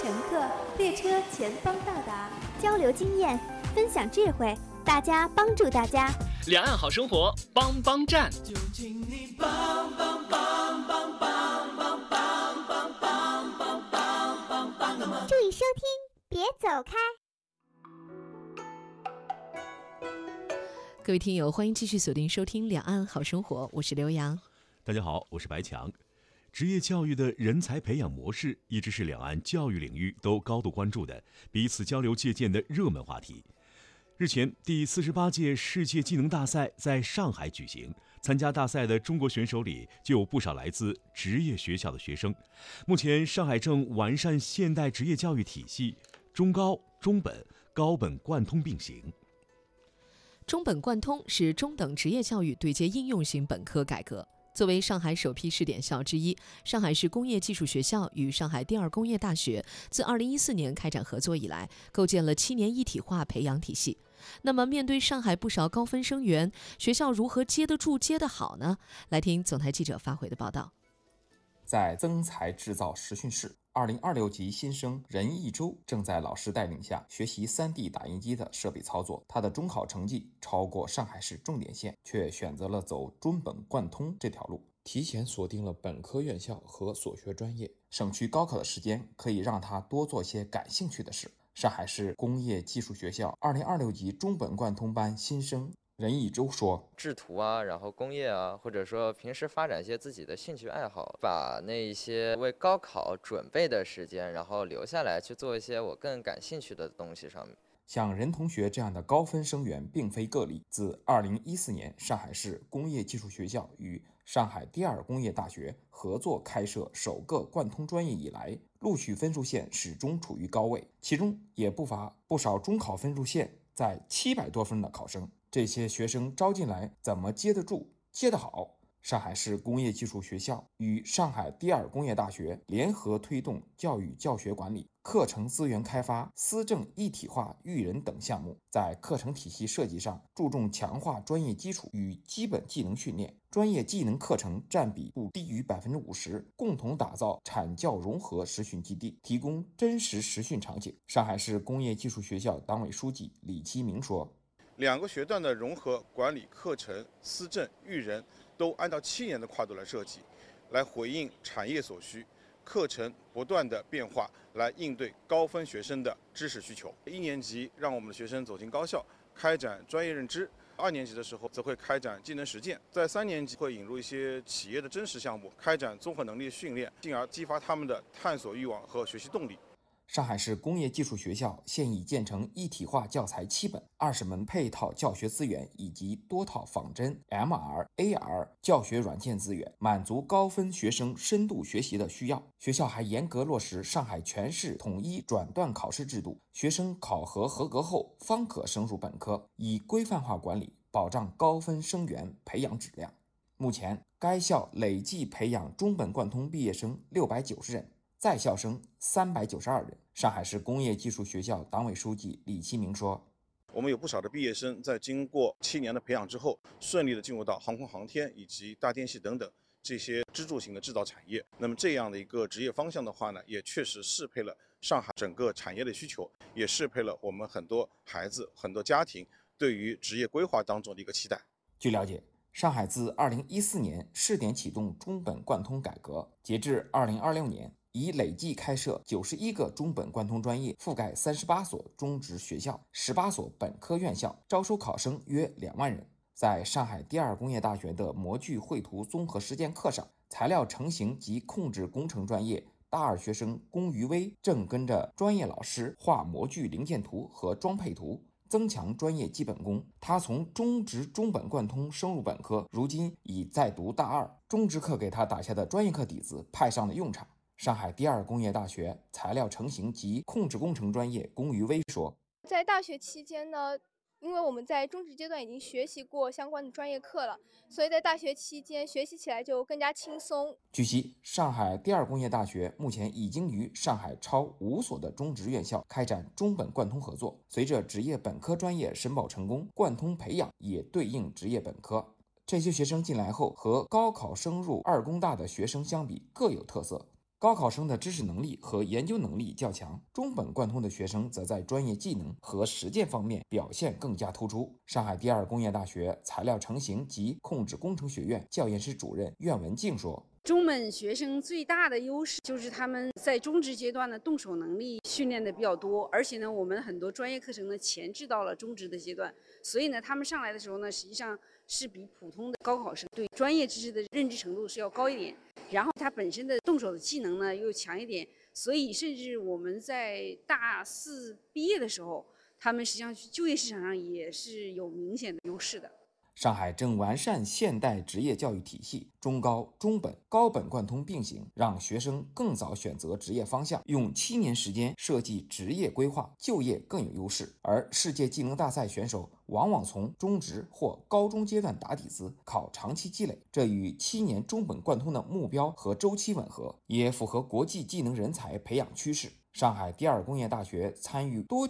乘客，列车前方到达。 交流经验，分享智慧，大家帮助大家。 两岸好生活，帮帮站。 就请你帮帮帮帮帮帮帮帮帮帮帮帮个忙。 注意收听，别走开。 各位听友，欢迎继续锁定收听《两岸好生活》，我是刘洋。 大家好，我是白强。职业教育的人才培养模式一直是两岸教育领域都高度关注的、彼此交流借鉴的热门话题。日前，第48届世界技能大赛在上海举行，参加大赛的中国选手里就有不少来自职业学校的学生。目前，上海正完善现代职业教育体系，中高、中本、高本贯通并行。 中本贯通是中等职业教育对接应用型本科改革。作为上海首批试点校之一，上海市工业技术学校与上海第二工业大学自2014年开展合作以来，构建了7年一体化培养体系。那么，面对上海不少高分生源，学校如何接得住、接得好呢？来听总台记者发回的报道。 在增材制造实训室，2026级新生任一舟正在老师带领下学习 3D 打印机的设备操作。他的中考成绩超过上海市重点线，却选择了走中本贯通这条路，提前锁定了本科院校和所学专业，省去高考的时间，可以让他多做些感兴趣的事。上海市工业技术学校2026级中本贯通班新生任一舟说， 制图啊，然后工业啊，或者说平时发展一些自己的兴趣爱好，把那一些为高考准备的时间，然后留下来去做一些我更感兴趣的东西上面。 像任同学这样的高分生源并非个例。自2014年上海市工业技术学校与上海第二工业大学合作开设首个贯通专业以来，录取分数线始终处于高位，其中也不乏不少中考分数线在700多分的考生。这些学生招进来怎么接得住、接得好？上海市工业技术学校与上海第二工业大学联合推动教育教学管理、课程资源开发、思政一体化育人等项目，在课程体系设计上注重强化专业基础与基本技能训练，专业技能课程占比不低于50%，共同打造产教融合实训基地，提供真实实训场景。上海市工业技术学校党委书记李其明说 ，2个学段的融合管理课程、思政、育人都按照7年的跨度来设计，来回应产业所需，课程不断的变化，来应对高分学生的知识需求。1年级让我们的学生走进高校，开展专业认知；2年级的时候则会开展技能实践，在3年级会引入一些企业的真实项目，开展综合能力训练，进而激发他们的探索欲望和学习动力。 上海市工业技术学校现已建成一体化教材7本、20门配套教学资源以及多套仿真、MR、AR 教学软件资源，满足高分学生深度学习的需要。学校还严格落实上海全市统一转段考试制度，学生考核合格后方可升入本科，以规范化管理，保障高分生源培养质量。目前，该校累计培养中本贯通毕业生690人。在校生392人。上海市工业技术学校党委书记李其明说， 我们有不少的毕业生在经过7年的培养之后，顺利的进入到航空航天以及大电气等等这些支柱型的制造产业。那么这样的一个职业方向的话呢，也确实适配了上海整个产业的需求，也适配了我们很多孩子、很多家庭对于职业规划当中的一个期待。 据了解，上海自2014年试点启动中本贯通改革，截至2026年，已累计开设91个中本贯通专业，覆盖38所中职学校、18所本科院校，招收考生约2万人。在上海第二工业大学的模具绘图综合实践课上，材料成型及控制工程专业大2学生龚于威正跟着专业老师画模具零件图和装配图，增强专业基本功。他从中职中本贯通升入本科，如今已在读大2，中职课给他打下的专业课底子派上了用场。上海第二工业大学材料成型及控制工程专业龚于威说， 在大学期间呢，因为我们在中职阶段已经学习过相关的专业课了，所以在大学期间学习起来就更加轻松。 据悉，上海第二工业大学目前已经与上海超5所的中职院校开展中本贯通合作，随着职业本科专业申报成功，贯通培养也对应职业本科。这些学生进来后和高考升入2工大的学生相比各有特色。 高考生的知识能力和研究能力较强，中本贯通的学生则在专业技能和实践方面表现更加突出。上海第二工业大学材料成型及控制工程学院教研室主任苑文静说， 中本学生最大的优势就是他们在中职阶段的动手能力训练的比较多，而且呢，我们很多专业课程呢前置到了中职的阶段，所以呢，他们上来的时候呢，实际上是比普通的高考生对专业知识的认知程度是要高一点，然后他本身的动手的技能呢又强一点，所以甚至我们在大4毕业的时候，他们实际上去就业市场上也是有明显的优势的。 上海正完善现代职业教育体系，中高、中本、高本贯通并行，让学生更早选择职业方向，用7年时间设计职业规划，就业更有优势。而世界技能大赛选手往往从中职或高中阶段打底子，靠长期积累，这与7年中本贯通的目标和周期吻合，也符合国际技能人才培养趋势。上海第二工业大学参与多